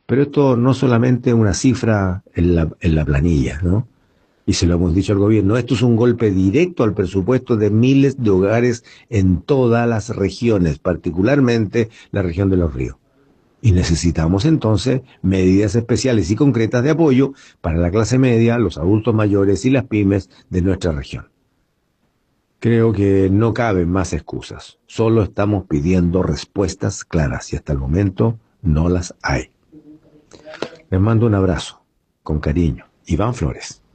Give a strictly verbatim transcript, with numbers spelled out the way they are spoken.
Pero esto no solamente una cifra en la, en la planilla, ¿no? Y se lo hemos dicho al gobierno, esto es un golpe directo al presupuesto de miles de hogares en todas las regiones, particularmente la región de los ríos. Y necesitamos entonces medidas especiales y concretas de apoyo para la clase media, los adultos mayores y las pymes de nuestra región. Creo que no caben más excusas. Solo estamos pidiendo respuestas claras y hasta el momento no las hay. Les mando un abrazo, con cariño. Iván Flores.